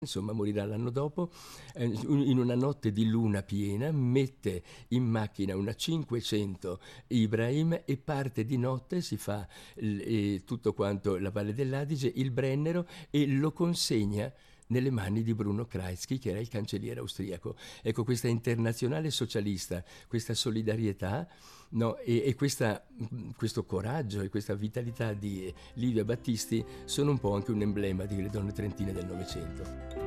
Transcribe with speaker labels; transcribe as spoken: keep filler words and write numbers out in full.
Speaker 1: Insomma, morirà l'anno dopo, eh, in una notte di luna piena, mette in macchina una cinquecento Ibrahim e parte di notte, si fa l- eh, tutto quanto la Valle dell'Adige, il Brennero, e lo consegna nelle mani di Bruno Kreisky, che era il cancelliere austriaco. Ecco, questa internazionale socialista, questa solidarietà, no, e, e questa, questo coraggio e questa vitalità di Livia Battisti sono un po' anche un emblema delle donne trentine del Novecento.